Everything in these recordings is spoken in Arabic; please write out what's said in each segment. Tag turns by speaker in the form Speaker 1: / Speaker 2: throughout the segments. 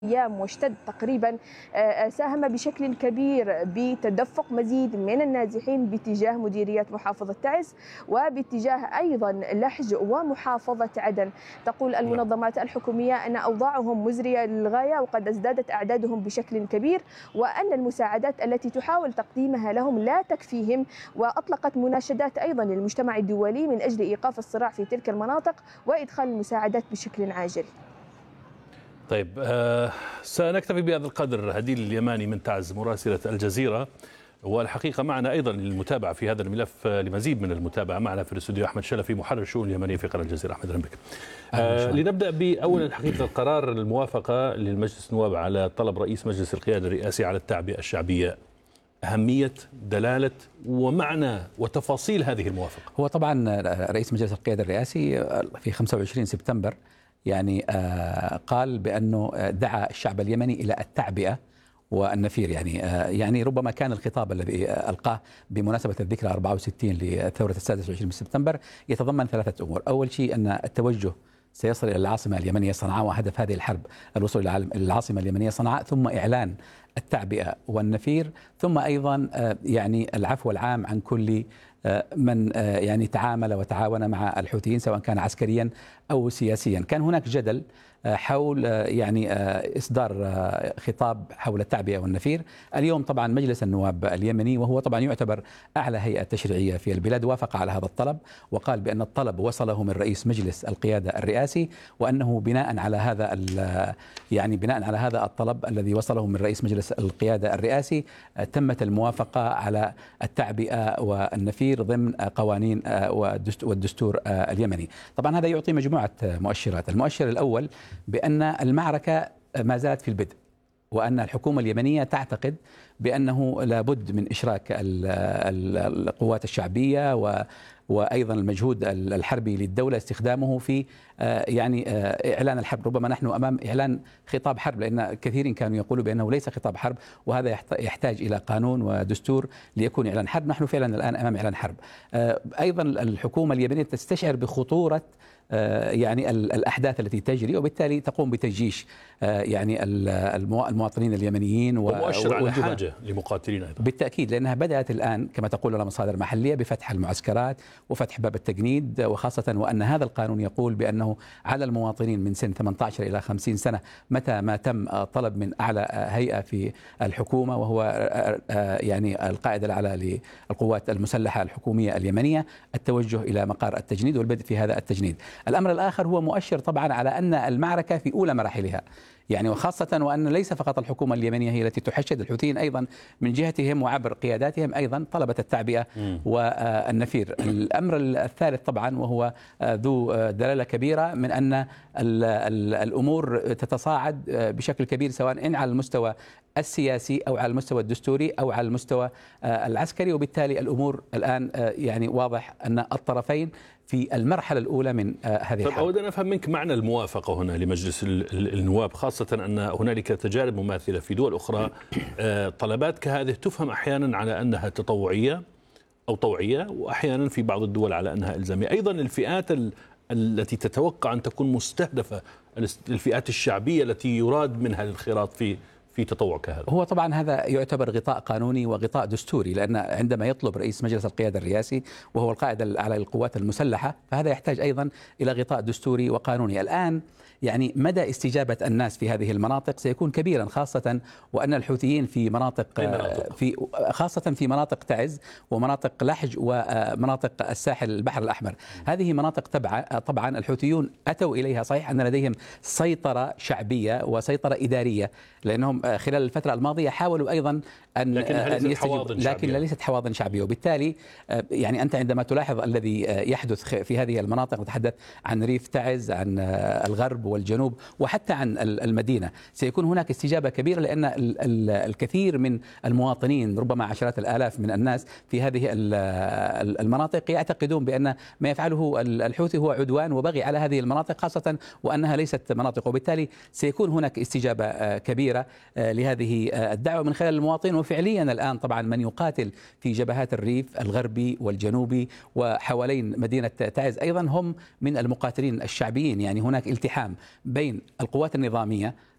Speaker 1: أيام واشتد تقريبا ساهم بشكل كبير بتدفق مزيد من النازحين باتجاه مديرية محافظة تعز وباتجاه أيضا لحج ومحافظة عدن. تقول المنظمات الحكومية أن أوضاعهم مزرية للغاية وقد ازدادت أعدادهم بشكل كبير، وأن المساعدات التي تحاول تقديمها لهم لا تكفيهم، وأطلقت مناشدات أيضا للمجتمع الدولي من أجل إيقاف الصراع في تلك المناطق وإدخال المساعدات بشكل عاجل.
Speaker 2: طيب سنكتفي بهذا القدر. هديل اليماني من تعز مراسلة الجزيرة، والحقيقة معنا أيضا للمتابعة في هذا الملف لمزيد من المتابعة معنا في الاستوديو أحمد شلفي محرر الشؤون اليمنية في قناة الجزيرة. أحمد أهلا بك. لنبدأ بأولا الحقيقة قرار الموافقة للمجلس النواب على طلب رئيس مجلس القيادة الرئاسي على التعبئة الشعبية، أهمية دلالة ومعنى وتفاصيل هذه الموافقة.
Speaker 3: هو طبعا رئيس مجلس القيادة الرئاسي في 25 سبتمبر يعني قال بأنه دعا الشعب اليمني إلى التعبئة والنفير. يعني ربما كان الخطاب الذي ألقاه بمناسبة الذكرى 64 لثورة 26 سبتمبر يتضمن ثلاثة أمور. أول شيء أن التوجه سيصل إلى العاصمة اليمنية صنعاء، وهدف هذه الحرب الوصول إلى العاصمة اليمنية صنعاء، ثم إعلان التعبئة والنفير، ثم أيضا يعني العفو العام عن كل من يعني تعامل وتعاون مع الحوثيين سواء كان عسكريا أو سياسيا. كان هناك جدل حول يعني إصدار خطاب حول التعبئة والنفير. اليوم طبعا مجلس النواب اليمني، وهو طبعا يعتبر أعلى هيئة تشريعية في البلاد، وافق على هذا الطلب وقال بأن الطلب وصله من رئيس مجلس القيادة الرئاسي، وأنه بناء على هذا الطلب الذي وصله من رئيس مجلس القيادة الرئاسي تمت الموافقة على التعبئة والنفير ضمن قوانين والدستور اليمني. طبعا هذا يعطي مجموعة مؤشرات. المؤشر الأول بأن المعركة ما زالت في البدء، وأن الحكومة اليمنية تعتقد بأنه لابد من إشراك القوات الشعبية وأيضا المجهود الحربي للدولة استخدامه في يعني إعلان الحرب. ربما نحن أمام إعلان خطاب حرب، لأن كثيرين كانوا يقولوا بأنه ليس خطاب حرب، وهذا يحتاج إلى قانون ودستور ليكون إعلان حرب. نحن فعلا الآن أمام إعلان حرب. أيضا الحكومة اليمنية تستشعر بخطورة يعني الأحداث التي تجري، وبالتالي تقوم بتجيش يعني المواطنين اليمنيين
Speaker 2: ومؤشر على حاجة لمقاتلين أيضا
Speaker 3: بالتأكيد، لأنها بدأت الآن كما تقول لنا مصادر محلية بفتح المعسكرات وفتح باب التجنيد، وخاصة وأن هذا القانون يقول بأنه على المواطنين من سن 18 إلى 50 سنة متى ما تم طلب من أعلى هيئة في الحكومة، وهو يعني القائد الأعلى للقوات المسلحة الحكومية اليمنية، التوجه إلى مقار التجنيد والبدء في هذا التجنيد. الأمر الآخر هو مؤشر طبعا على أن المعركة في أولى مراحلها، يعني وخاصة وأن ليس فقط الحكومة اليمنية هي التي تحشد، الحوثيين أيضا من جهتهم وعبر قياداتهم أيضا طلبت التعبئة والنفير. الأمر الثالث طبعا وهو ذو دلالة كبيرة من أن الأمور تتصاعد بشكل كبير، سواء إن على المستوى السياسي أو على المستوى الدستوري أو على المستوى العسكري، وبالتالي الأمور الآن يعني واضح أن الطرفين في المرحلة الأولى من هذه الحرب.
Speaker 2: أود أن أفهم منك معنى الموافقة هنا لمجلس النواب، خاصة أن هنالك تجارب مماثلة في دول أخرى. طلبات كهذه تفهم أحيانا على أنها تطوعية أو طوعية، وأحيانا في بعض الدول على أنها إلزامية. أيضا الفئات التي تتوقع أن تكون مستهدفة، الفئات الشعبية التي يراد منها الانخراط في تطوع كهذا.
Speaker 3: هو طبعا هذا يعتبر غطاء قانوني وغطاء دستوري، لأن عندما يطلب رئيس مجلس القيادة الرئاسي وهو القائد الأعلى للقوات المسلحة فهذا يحتاج أيضا إلى غطاء دستوري وقانوني. الآن يعني مدى استجابة الناس في هذه المناطق سيكون كبيرا، خاصة وأن الحوثيين في مناطق خاصة في مناطق تعز ومناطق لحج ومناطق الساحل البحر الأحمر. هذه مناطق طبعا الحوثيون أتوا إليها، صحيح أن لديهم سيطرة شعبية وسيطرة إدارية، لأنهم خلال الفترة الماضية حاولوا أيضا أن يستجيبوا، لكن ليست حواضن شعبية. وبالتالي يعني أنت عندما تلاحظ الذي يحدث في هذه المناطق، نتحدث عن ريف تعز، عن الغرب والجنوب وحتى عن المدينة، سيكون هناك استجابة كبيرة، لأن الكثير من المواطنين ربما عشرات الآلاف من الناس في هذه المناطق يعتقدون بأن ما يفعله الحوثي هو عدوان وبغي على هذه المناطق، خاصة وأنها ليست مناطق، وبالتالي سيكون هناك استجابة كبيرة لهذه الدعوة من خلال المواطنين. وفعليا الآن طبعا من يقاتل في جبهات الريف الغربي والجنوبي وحوالين مدينة تعز أيضا هم من المقاتلين الشعبيين. يعني هناك التحام بين القوات النظامية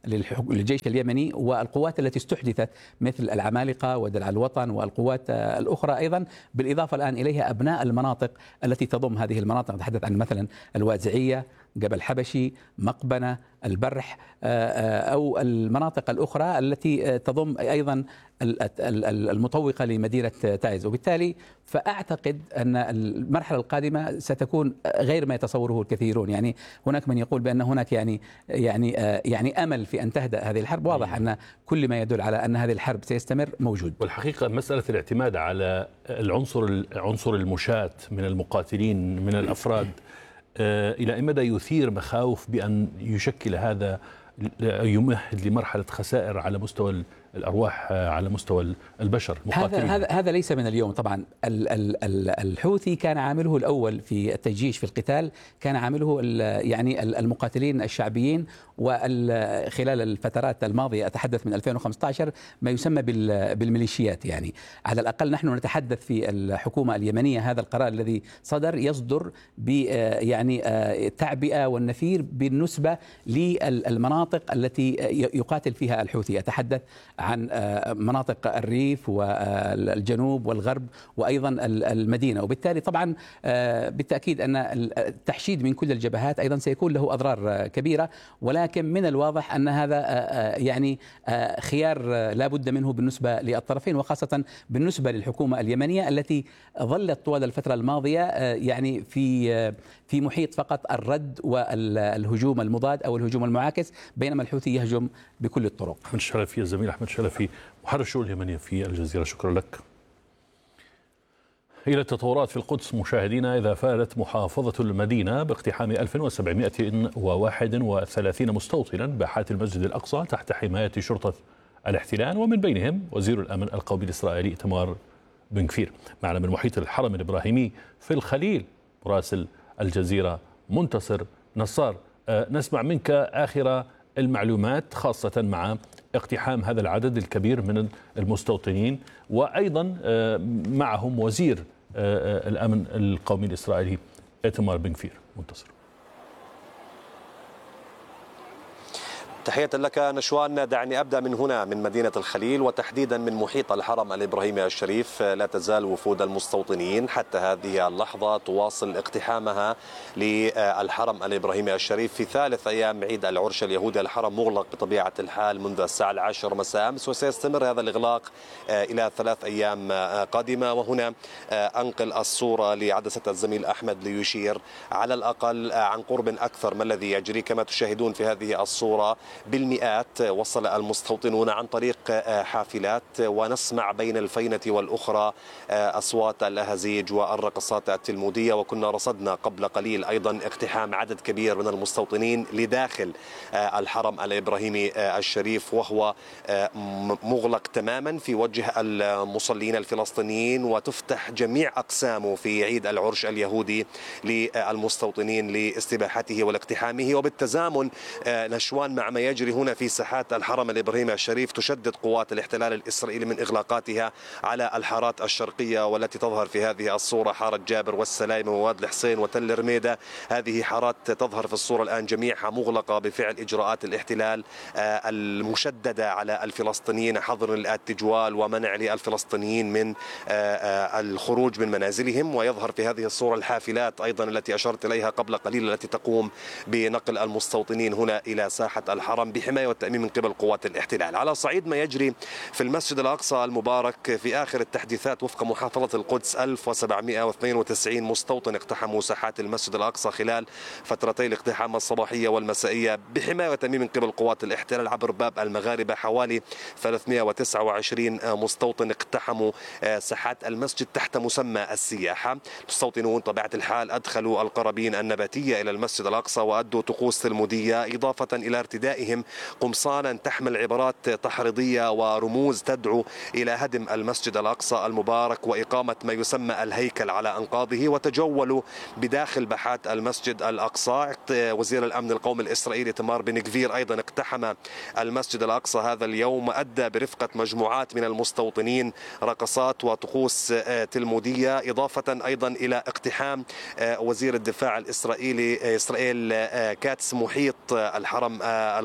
Speaker 3: للجيش اليمني والقوات التي استحدثت مثل العمالقة ودرع الوطن والقوات الأخرى أيضا، بالإضافة الآن إليها أبناء المناطق التي تضم هذه المناطق. نتحدث عن مثلا الوازعية، جبل حبشي، مقبنة، البرح، أو المناطق الأخرى التي تضم أيضا المطوقة لمدينة تعز. وبالتالي فأعتقد أن المرحلة القادمة ستكون غير ما يتصوره الكثيرون. يعني هناك من يقول بأن هناك يعني أمل في أن تهدأ هذه الحرب. واضح أن كل ما يدل على أن هذه الحرب سيستمر موجود.
Speaker 2: والحقيقة مسألة الاعتماد على عنصر المشاة من المقاتلين من الأفراد إلى أي مدى يثير مخاوف بأن يشكل هذا يمهد لمرحلة خسائر على مستوى الأرواح، على مستوى البشر المقاتلين؟
Speaker 3: هذا ليس من اليوم. طبعا الحوثي كان عامله الأول في التجيش في القتال، كان عامله يعني المقاتلين الشعبيين، وخلال الفترات الماضية أتحدث من 2015 ما يسمى بالميليشيات. يعني على الأقل نحن نتحدث في الحكومة اليمنية هذا القرار الذي يصدر يعني التعبئة والنفير بالنسبة للمناطق التي يقاتل فيها الحوثي. أتحدث عن مناطق الريف والجنوب والغرب وأيضا المدينة. وبالتالي طبعا بالتأكيد أن التحشيد من كل الجبهات أيضا سيكون له أضرار كبيرة، ولكن من الواضح أن هذا يعني خيار لا بد منه بالنسبة للطرفين، وخاصة بالنسبة للحكومة اليمنية التي ظلت طوال الفترة الماضية يعني في محيط فقط الرد والهجوم المضاد أو الهجوم المعاكس، بينما الحوثي يهجم بكل الطرق.
Speaker 2: أحمد الشلفي، الزميل أحمد الشلفي محرر الشؤون اليمنية في الجزيرة، شكرا لك. إلى التطورات في القدس مشاهدينا، إذا فالت محافظة المدينة باقتحام 1731 مستوطنا باحات المسجد الأقصى تحت حماية شرطة الاحتلال، ومن بينهم وزير الأمن القومي الإسرائيلي إيتمار بن غفير. معنا من محيط الحرم الإبراهيمي في الخليل مراسل الجزيرة منتصر نصار، نسمع منك آخر المعلومات خاصة مع اقتحام هذا العدد الكبير من المستوطنين، وأيضا معهم وزير الأمن القومي الإسرائيلي إيتمار بن غفير. منتصر.
Speaker 4: تحية لك نشوان. دعني أبدأ من هنا من مدينة الخليل وتحديدا من محيط الحرم الإبراهيمي الشريف. لا تزال وفود المستوطنين حتى هذه اللحظة تواصل اقتحامها للحرم الإبراهيمي الشريف في ثالث أيام عيد العرش اليهودي. الحرم مغلق بطبيعة الحال منذ الساعة 10 مساء أمس، وسيستمر هذا الإغلاق إلى 3 أيام قادمة. وهنا أنقل الصورة لعدسة الزميل أحمد ليشير على الأقل عن قرب أكثر ما الذي يجري. كما تشاهدون في هذه الصورة بالمئات وصل المستوطنون عن طريق حافلات، ونسمع بين الفينة والأخرى أصوات الأهازيج والرقصات التلمودية. وكنا رصدنا قبل قليل أيضا اقتحام عدد كبير من المستوطنين لداخل الحرم الإبراهيمي الشريف، وهو مغلق تماما في وجه المصلين الفلسطينيين، وتفتح جميع أقسامه في عيد العرش اليهودي للمستوطنين لاستباحته والاقتحامه. وبالتزامن نشوان مع ما يجري هنا في ساحات الحرم الإبراهيمي الشريف، تشدد قوات الاحتلال الإسرائيلي من إغلاقاتها على الحارات الشرقية، والتي تظهر في هذه الصورة حارة جابر والسلايم وواد الحسين وتل رميدة. هذه حارات تظهر في الصورة الآن جميعها مغلقة بفعل إجراءات الاحتلال المشددة على الفلسطينيين، حظر التجوال ومنع للفلسطينيين من الخروج من منازلهم. ويظهر في هذه الصورة الحافلات أيضا التي أشرت إليها قبل قليل، التي تقوم بنقل المستوطنين هنا إلى ساحة الحرم بحماية والتأمين من قبل قوات الاحتلال. على صعيد ما يجري في المسجد الأقصى المبارك، في آخر التحديثات وفق محافظة القدس 1792 مستوطن اقتحموا ساحات المسجد الأقصى خلال فترتي الاقتحام الصباحية والمسائية بحماية والتأمين من قبل قوات الاحتلال عبر باب المغاربة. حوالي 329 مستوطن اقتحموا ساحات المسجد تحت مسمى السياحة. المستوطنون طبيعة الحال أدخلوا القرابين النباتية إلى المسجد الأقصى وأدوا طقوس تلمودية، إضافة إلى ارتدائهم قمصانا تحمل عبارات تحريضية ورموز تدعو إلى هدم المسجد الأقصى المبارك وإقامة ما يسمى الهيكل على أنقاضه. وتجولوا بداخل باحات المسجد الأقصى. وزير الأمن القومي الإسرائيلي إيتمار بن غفير أيضا اقتحم المسجد الأقصى هذا اليوم، أدى برفقة مجموعات من المستوطنين رقصات وطقوس تلمودية، إضافة أيضا إلى اقتحام وزير الدفاع الإسرائيلي إسرائيل كاتس محيط الحرم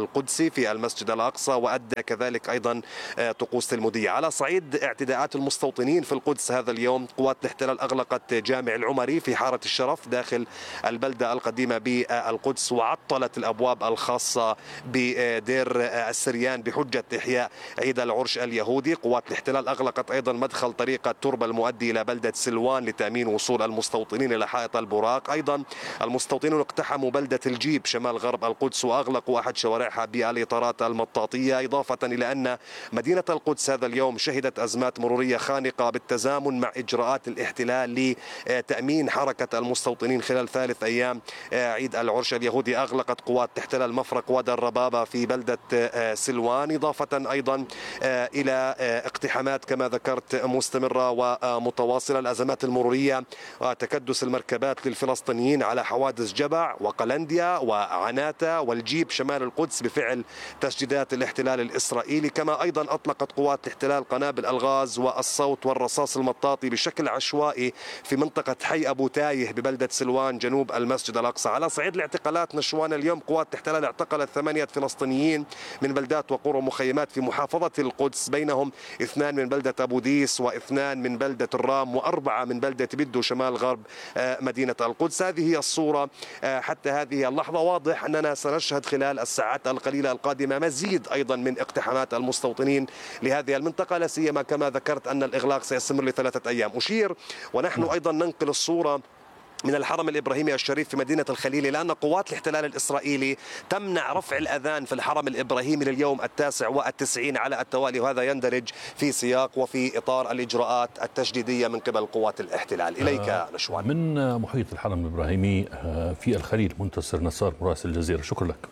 Speaker 4: القدسي في المسجد الأقصى، وأدى كذلك أيضا طقوس تلمودية. على صعيد اعتداءات المستوطنين في القدس هذا اليوم، قوات الاحتلال أغلقت جامع العمري في حارة الشرف داخل البلدة القديمة بالقدس، وعطلت الأبواب الخاصة بدير السريان بحجة إحياء عيد العرش اليهودي. قوات الاحتلال أغلقت أيضا مدخل طريق التربة المؤدي إلى بلدة سلوان لتأمين وصول المستوطنين إلى حائط البراق. أيضا المستوطنون اقتحموا بلدة الجيب شمال غرب القدس وأغلقوا أحد شوارعها بالإطارات المطاطية، إضافة إلى أن مدينة القدس هذا اليوم شهدت أزمات مرورية خانقة بالتزامن مع إجراءات الاحتلال لتأمين حركة المستوطنين خلال ثالث أيام عيد العرش اليهودي. أغلقت قوات الاحتلال مفرق وادي الربابة في بلدة سلوان، إضافة أيضا إلى اقتحامات كما ذكرت مستمرة ومتواصلة. الأزمات المرورية وتكدس المركبات للفلسطينيين على حوادث جبع وقلنديا وعناتة والجيب شمال القدس بفعل تشديدات الاحتلال الإسرائيلي. كما أيضا أطلقت قوات الاحتلال قنابل الغاز والصوت والرصاص المطاطي بشكل عشوائي في منطقة حي أبو تايه ببلدة سلوان جنوب المسجد الأقصى. على صعيد الاعتقالات نشوان، اليوم قوات الاحتلال اعتقلت 8 فلسطينيين من بلدات وقرى ومخيمات في محافظة القدس، بينهم 2 من بلدة أبو ديس و2 من بلدة الرام و4 من بلدة بدو شمال غرب مدينة القدس. هذه هي الصورة حتى هذه اللحظة. واضح أننا سنشهد خلال الساعات القليلة القادمة مزيد أيضا من اقتحامات المستوطنين لهذه المنطقة، لا سيما كما ذكرت أن الإغلاق سيستمر ل3 أيام. أشير ونحن أيضا ننقل الصورة من الحرم الإبراهيمي الشريف في مدينة الخليل، لأن قوات الاحتلال الإسرائيلي تمنع رفع الأذان في الحرم الإبراهيمي لليوم 99 على التوالي، وهذا يندرج في سياق وفي إطار الإجراءات التشديدية من قبل قوات الاحتلال. إليك نشوان.
Speaker 2: من محيط الحرم الإبراهيمي في الخليل، منتصر نصار مراسل الجزيرة، شكرا لك.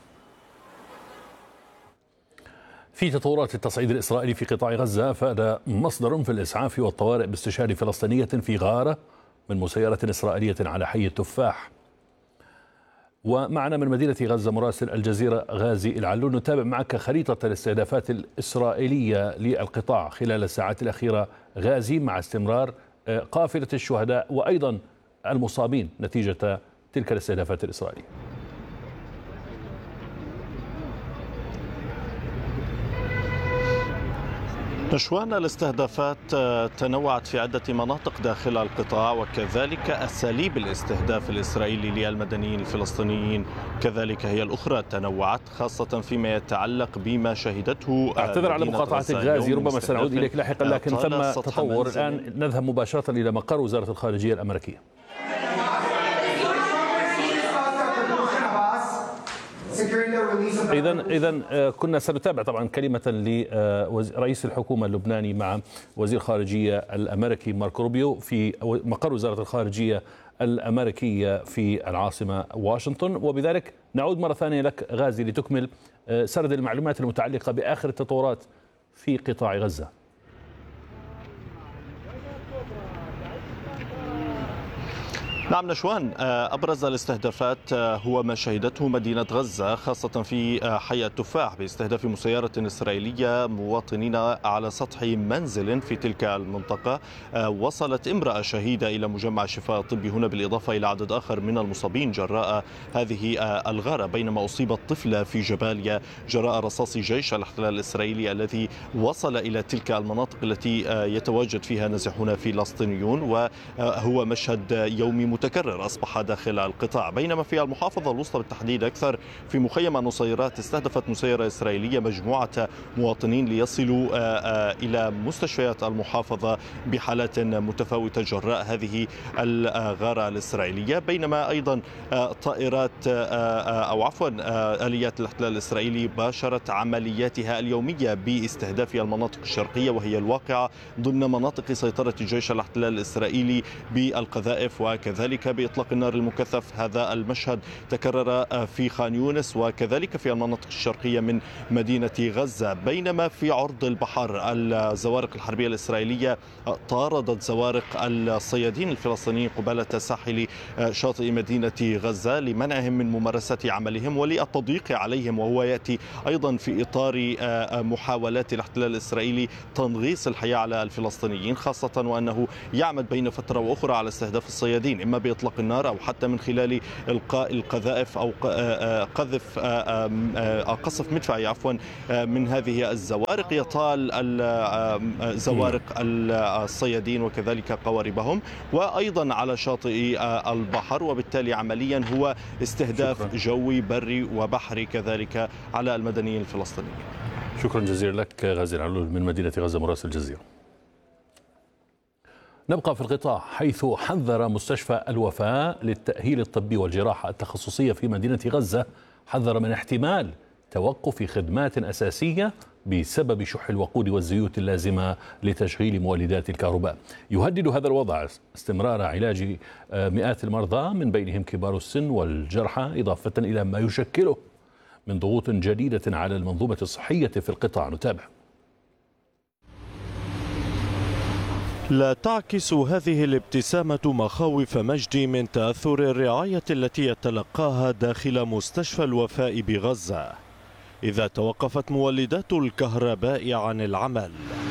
Speaker 2: في تطورات التصعيد الإسرائيلي في قطاع غزة، أفاد مصدر في الإسعاف والطوارئ باستشهاد فلسطينية في غارة من مسيرة إسرائيلية على حي التفاح. ومعنا من مدينة غزة مراسل الجزيرة غازي العلول، نتابع معك خريطة الاستهدافات الإسرائيلية للقطاع خلال الساعات الأخيرة. غازي، مع استمرار قافلة الشهداء وأيضا المصابين نتيجة تلك الاستهدافات الإسرائيلية.
Speaker 5: نشوان، الاستهدافات تنوعت في عدة مناطق داخل القطاع، وكذلك أساليب الاستهداف الإسرائيلي للمدنيين الفلسطينيين كذلك هي الأخرى تنوعت، خاصة فيما يتعلق بما شهدته.
Speaker 2: أعتذر على مقاطعتك غازي، ربما سنعود إليك لاحقا، لكن ثم تطور. الآن نذهب مباشرة إلى مقر وزارة الخارجية الأمريكية. إذا كنا سنتابع طبعا كلمة لرئيس الحكومة اللبناني مع وزير الخارجية الأمريكي ماركو روبيو في مقر وزارة الخارجية الأمريكية في العاصمة واشنطن. وبذلك نعود مرة ثانية لك غازي لتكمل سرد المعلومات المتعلقة بآخر التطورات في قطاع غزة.
Speaker 5: نعم نشوان، أبرز الاستهدافات هو ما شهدته مدينة غزة، خاصة في حي التفاح باستهداف مسيرة إسرائيلية مواطنين على سطح منزل في تلك المنطقة. وصلت امرأة شهيدة إلى مجمع شفاء الطبي هنا، بالإضافة إلى عدد آخر من المصابين جراء هذه الغارة، بينما أصيبت طفلة في جباليا جراء رصاص جيش الاحتلال الإسرائيلي الذي وصل إلى تلك المناطق التي يتواجد فيها نازحون فلسطينيون، وهو مشهد يومي متكرر أصبح داخل القطاع. بينما في المحافظة الوسطى بالتحديد أكثر، في مخيم النصيرات استهدفت مسيرة إسرائيلية مجموعة مواطنين ليصلوا إلى مستشفيات المحافظة بحالات متفاوتة جراء هذه الغارة الإسرائيلية. بينما أيضا طائرات أو عفوا آليات الاحتلال الإسرائيلي باشرت عملياتها اليومية باستهداف المناطق الشرقية، وهي الواقعة ضمن مناطق سيطرة جيش الاحتلال الإسرائيلي بالقذائف وكذلك بإطلاق النار المكثف. هذا المشهد تكرر في خان يونس وكذلك في المناطق الشرقية من مدينة غزة. بينما في عرض البحر، الزوارق الحربية الإسرائيلية طاردت زوارق الصيادين الفلسطينيين قبالة ساحل شاطئ مدينة غزة لمنعهم من ممارسة عملهم وللتضييق عليهم، وهو يأتي أيضا في إطار محاولات الاحتلال الإسرائيلي تنغيص الحياة على الفلسطينيين، خاصة وأنه يعمد بين فترة وأخرى على استهداف الصيادين إما إما بإطلاق النار أو حتى من خلال إلقاء القذائف أو قصف مدفعي من هذه الزوارق يطال زوارق الصيادين وكذلك قواربهم، وأيضا على شاطئ البحر، وبالتالي عمليا هو استهداف جوي بري وبحري كذلك على المدنيين الفلسطينيين.
Speaker 2: شكرا جزيلا لك غازي العلول من مدينة غزة مراسل الجزيرة. نبقى في القطاع، حيث حذر مستشفى الوفاء للتأهيل الطبي والجراحة التخصصية في مدينة غزة، حذر من احتمال توقف خدمات أساسية بسبب شح الوقود والزيوت اللازمة لتشغيل مولدات الكهرباء. يهدد هذا الوضع استمرار علاج مئات المرضى من بينهم كبار السن والجرحى، إضافة إلى ما يشكله من ضغوط جديدة على المنظومة الصحية في القطاع. نتابع.
Speaker 5: لا تعكس هذه الابتسامة مخاوف مجدي من تأثر الرعاية التي يتلقاها داخل مستشفى الوفاء بغزة إذا توقفت مولدات الكهرباء عن العمل.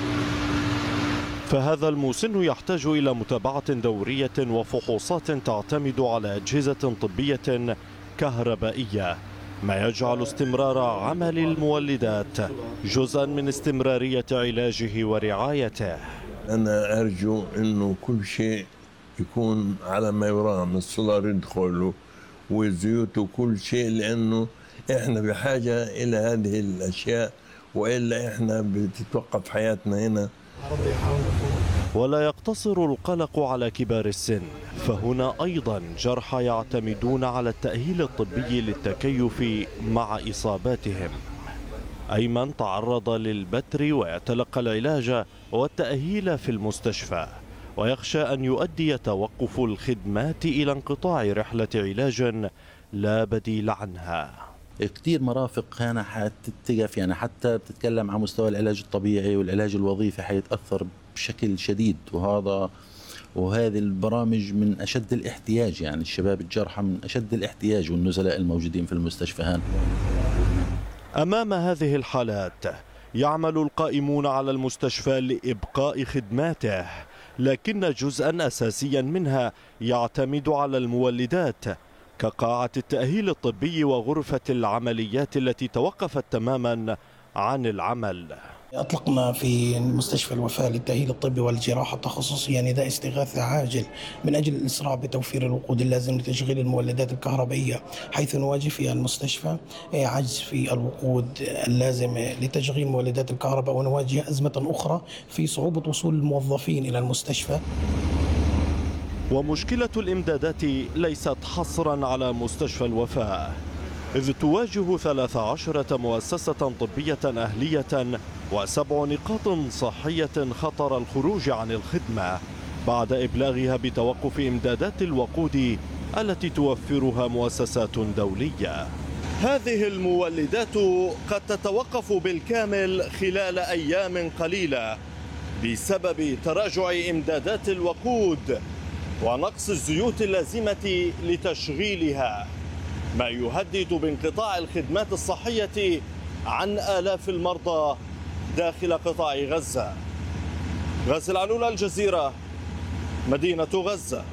Speaker 5: فهذا المسن يحتاج إلى متابعة دورية وفحوصات تعتمد على أجهزة طبية كهربائية، ما يجعل استمرار عمل المولدات جزءا من استمرارية علاجه ورعايته.
Speaker 6: أنا أرجو أنه كل شيء يكون على ما يرام، السولار يدخل والزيوت وكل شيء، لأنه إحنا بحاجة إلى هذه الأشياء، وإلا إحنا بتتوقف حياتنا هنا.
Speaker 5: ولا يقتصر القلق على كبار السن، فهنا أيضا جرحى يعتمدون على التأهيل الطبي للتكيف مع إصاباتهم. أيمن تعرض للبتر ويتلقى العلاج والتأهيل في المستشفى، ويخشى أن يؤدي توقف الخدمات إلى انقطاع رحلة علاج لا بديل عنها.
Speaker 7: كثير مرافق هنا حتتقف، يعني حتى بتتكلم عن مستوى العلاج الطبيعي والعلاج الوظيفي حيتأثر بشكل شديد، وهذه البرامج من أشد الاحتياج، يعني الشباب الجرحى من أشد الاحتياج والنزلاء الموجودين في المستشفى هنا.
Speaker 5: أمام هذه الحالات يعمل القائمون على المستشفى لإبقاء خدماته، لكن جزءا أساسيا منها يعتمد على المولدات كقاعة التأهيل الطبي وغرفة العمليات التي توقفت تماما عن العمل.
Speaker 8: أطلقنا في مستشفى الوفاء للتأهيل الطبي والجراحة التخصصية نداء استغاثة عاجل من أجل الإسراع بتوفير الوقود اللازم لتشغيل المولدات الكهربائية، حيث نواجه في المستشفى عجز في الوقود اللازم لتشغيل مولدات الكهرباء، ونواجه أزمة أخرى في صعوبة وصول الموظفين إلى المستشفى.
Speaker 5: ومشكلة الإمدادات ليست حصرا على مستشفى الوفاء، إذ تواجه 13 مؤسسة طبية أهلية و7 نقاط صحية خطر الخروج عن الخدمة بعد إبلاغها بتوقف إمدادات الوقود التي توفرها مؤسسات دولية. هذه المولدات قد تتوقف بالكامل خلال أيام قليلة بسبب تراجع إمدادات الوقود ونقص الزيوت اللازمة لتشغيلها، ما يهدد بانقطاع الخدمات الصحية عن آلاف المرضى داخل قطاع غزة. غازي العلول، الجزيرة، مدينة غزة.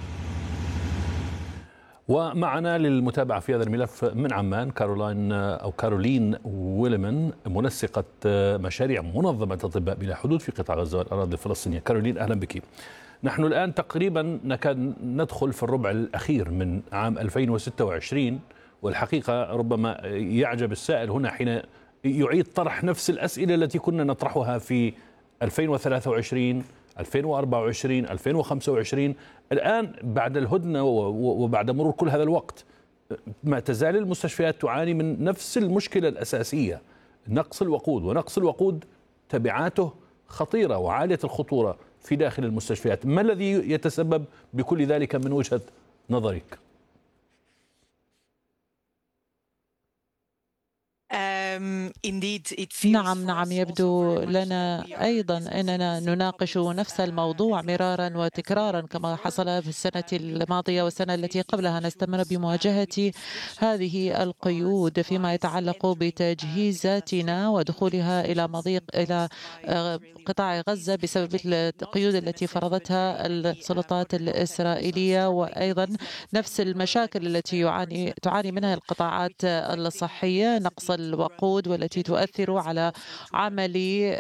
Speaker 2: ومعنا للمتابعة في هذا الملف من عمان كارولين ويلمن، منسقة مشاريع منظمة أطباء بلا حدود في قطاع غزة والأراضي الفلسطينية. كارولين، أهلا بك. نحن الآن تقريبا نكاد ندخل في الربع الأخير من عام 2026، والحقيقة ربما يعجب السائل هنا حين يعيد طرح نفس الأسئلة التي كنا نطرحها في 2023 2024 2025. الآن بعد الهدنة وبعد مرور كل هذا الوقت ما تزال المستشفيات تعاني من نفس المشكلة الأساسية، نقص الوقود، ونقص الوقود تبعاته خطيرة وعالية الخطورة في داخل المستشفيات. ما الذي يتسبب بكل ذلك من وجهة نظرك؟
Speaker 9: نعم يبدو لنا أيضا أننا نناقش نفس الموضوع مرارا وتكرارا كما حصل في السنة الماضية والسنة التي قبلها. نستمر بمواجهة هذه القيود فيما يتعلق بتجهيزاتنا ودخولها إلى قطاع غزة بسبب القيود التي فرضتها السلطات الإسرائيلية، وأيضا نفس المشاكل التي تعاني منها القطاعات الصحية، نقص الوقود والتي تؤثر على عمل